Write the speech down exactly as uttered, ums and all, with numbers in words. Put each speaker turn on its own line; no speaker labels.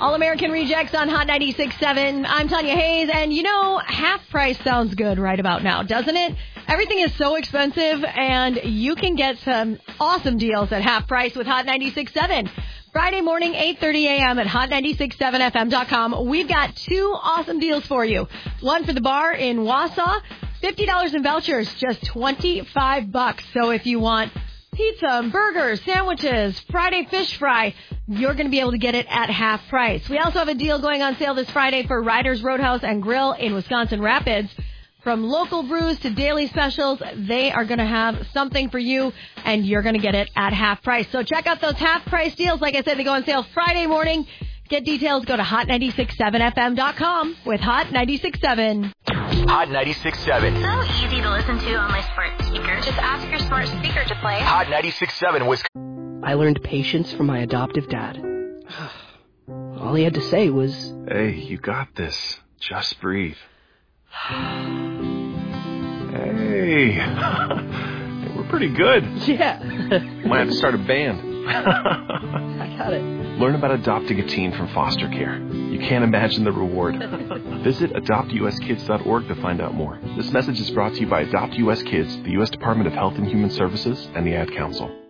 All-American Rejects on Hot ninety-six point seven. I'm Tanya Hayes, and you know, half price sounds good right about now, doesn't it? Everything is so expensive, and you can get some awesome deals at half price with Hot ninety-six point seven. Friday morning, eight thirty a.m. at hot ninety-six point seven f m dot com. We've got two awesome deals for you. One for the bar in Wausau, fifty dollars in vouchers, just twenty-five bucks. So if you want pizza, burgers, sandwiches, Friday fish fry, you're going to be able to get it at half price. We also have a deal going on sale this Friday for Riders Roadhouse and Grill in Wisconsin Rapids. From local brews to daily specials, they are going to have something for you, and you're going to get it at half price. So check out those half price deals. Like I said, they go on sale Friday morning. Get details, go to hot ninety-six point seven f m dot com with Hot ninety-six point seven.
Hot ninety-six point seven.
So easy to listen to on my smart speaker. Just ask your smart speaker to play.
Hot ninety-six point seven was.
I learned patience from my adoptive dad. All he had to say was,
"Hey, you got this. Just breathe." Hey, we're pretty good.
Yeah.
Might have to start a band.
I got it.
Learn about adopting a teen from foster care. You can't imagine the reward. Visit adopt u s kids dot org to find out more. This message is brought to you by Adopt U S Kids, the U S Department of Health and Human Services, and the Ad Council.